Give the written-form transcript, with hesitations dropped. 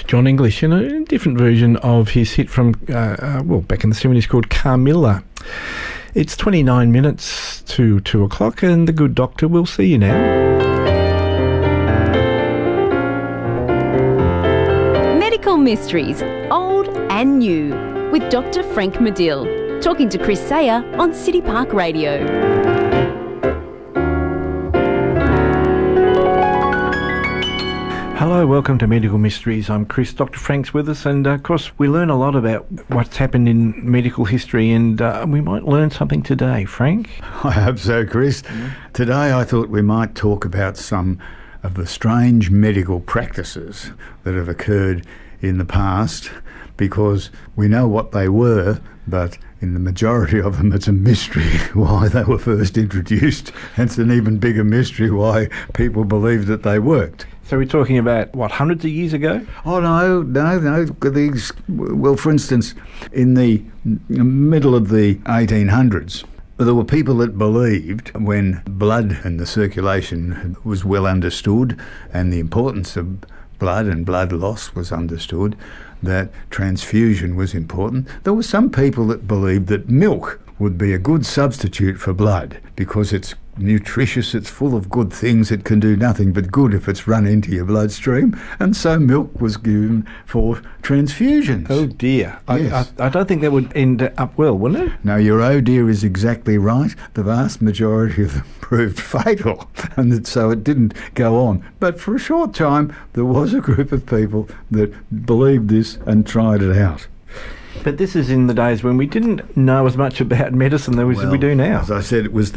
John English in a different version of his hit from, back in the 70s called Carmilla. It's 29 minutes to 2 o'clock and the good doctor will see you now. Medical Mysteries, old and new, with Dr. Frank Medill, talking to Chris Sayer on City Park Radio. Hello, welcome to Medical Mysteries. I'm Chris. Dr. Frank's with us, and of course we learn a lot about what's happened in medical history, and we might learn something today. Frank? I hope so, Chris. Today I thought we might talk about some of the strange medical practices that have occurred in the past, because we know what they were, but in the majority of them it's a mystery why they were first introduced. It's an even bigger mystery why people believe that they worked. So we're talking about, what, hundreds of years ago? Oh, no. These, well, for instance, in the middle of the 1800s, there were people that believed when blood and the circulation was well understood and the importance of blood and blood loss was understood, that transfusion was important. There were some people that believed that milk would be a good substitute for blood because it's nutritious, it's full of good things, it can do nothing but good if it's run into your bloodstream, and so milk was given for transfusions. Oh dear. Yes. I don't think that would end up well, wouldn't it? No, your oh dear is exactly right. The vast majority of them proved fatal, and so it didn't go on. But for a short time, there was a group of people that believed this and tried it out. But this is in the days when we didn't know as much about medicine as we do now. As I said, it was